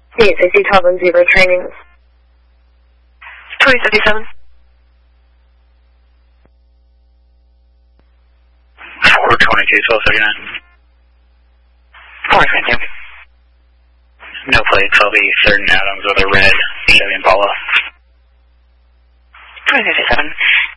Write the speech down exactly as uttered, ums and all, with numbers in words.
eight sixty Dublin Zebra training. twenty fifty-seven. four twenty-two, twelve thirty-nine. four twenty-two. No plates, I'll be certain Adams with a red Chevy Impala. twenty fifty-seven.